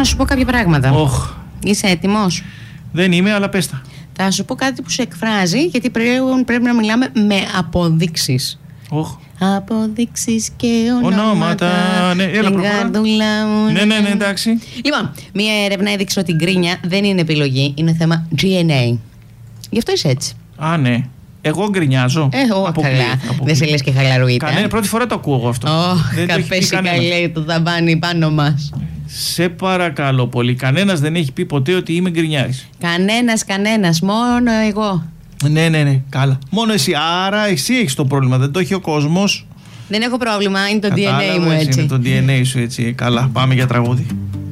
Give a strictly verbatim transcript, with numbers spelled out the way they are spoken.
σου πω κάποια πράγματα. Oh. Είσαι έτοιμος? Δεν είμαι, αλλά πες τα. Θα σου πω κάτι που σε εκφράζει, γιατί πρέπει, πρέπει να μιλάμε με αποδείξεις. Oh. Αποδείξεις και ονόματα. Ονόματα. Ναι, έλα, καρδούλα μου. Ναι, ναι, ναι, εντάξει. Λοιπόν, μία έρευνα έδειξε ότι η γκρίνια δεν είναι επιλογή, είναι θέμα ντι εν έι. Γι' αυτό είσαι έτσι. Α, ναι. Εγώ γκρινιάζω. Ε, εγώ καλά. Δεν σε λες και χαλαρουίτα. Κανένα, πρώτη φορά το ακούω εγώ αυτό. Oh, θα πέσει καλέ το ταβάνι πάνω μας. Σε παρακαλώ πολύ. Κανένας δεν έχει πει ποτέ ότι είμαι γκρινιάρης. Κανένας, κανένας. Μόνο εγώ. Ναι, ναι, ναι. Καλά. Μόνο εσύ. Άρα εσύ έχεις το πρόβλημα. Δεν το έχει ο κόσμος. Δεν έχω πρόβλημα. Είναι το ντι εν έι μου έτσι. Είναι το ντι εν έι σου έτσι. Καλά. Πάμε για τραγούδι.